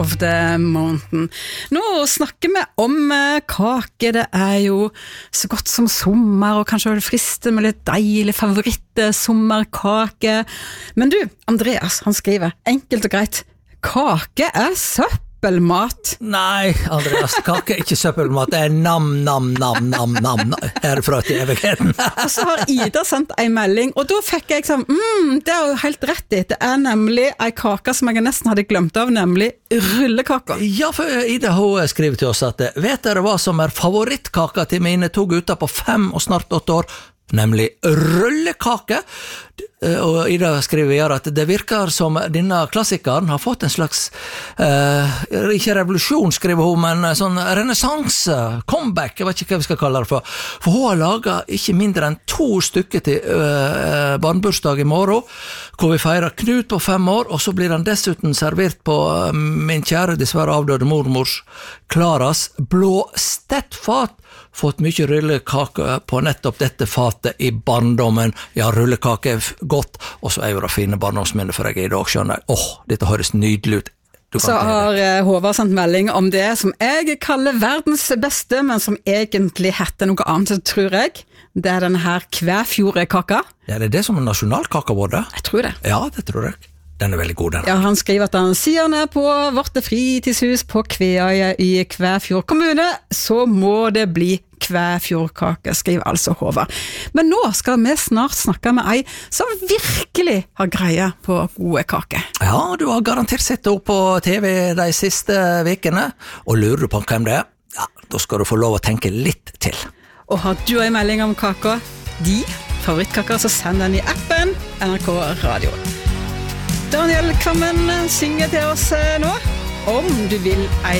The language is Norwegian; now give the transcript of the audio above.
of the mountain. Nå snakker vi om kake, det jo så godt som sommer, og kanskje det frister med litt deilig favoritt-sommerkake. Men du, Andreas, han skriver, enkelt og greit, kake søppelmat. Nei, Andreas, kake ikke søppelmat, det nam, herfra til evigheten. Og så har Ida sendt en melding, og da fikk jeg sånn, det jo helt rett i. Det nemlig en kake som jeg nesten hadde glemt av, nemlig rullekaka. Ja, for Ida hun skriver til oss at vet dere hva som favorittkaka til mine to gutter på 5 og snart 8 år? Nemlig rullekake. Og Ida skriver videre at det virker som denne klassikeren har fått en slags ikke revolusjon, skriver hun, men sånn renessanse, comeback, jeg vet ikke hva vi skal kalle det for hun har laget ikke mindre enn 2 stykker til barnebursdag i morgen, hvor vi feirer Knut på 5 år, og så blir han dessuten servert på min kjære, dessverre avdøde mormors Klaras blå stettfat. Fått mye rullekake på nettopp dette fatet i barndommen. Ja, rullekake godt, og så jo det fine barndomsminne for jeg i dag, skjønner. Dette høres nydelig ut. Så har Håvard sendt melding om det som jeg kaller verdens beste, men som egentlig heter noe annet, tror jeg. Det denne her Kvæfjordkaka. Ja, det det som nasjonalkaka vår, det? Jeg tror det. Ja, det tror jeg. Den veldig god, den. Ja, han skriver at han sier han på vårt fritidshus på Kveøya i Kvæfjord kommune, så må det bli Kvæfjordkake, skriver altså Håvard. Men nå skal vi snart snakke med ei som virkelig har greie på gode kake. Ja, du har garantert sett opp på TV de siste vekene, og lurer du på hvem det ja, da skal du få lov å tenke litt til. Og har du en melding om kaka, favorittkaker, så send den i appen NRK Radio. Daniel Kvammen synger til oss nå, om du vil ei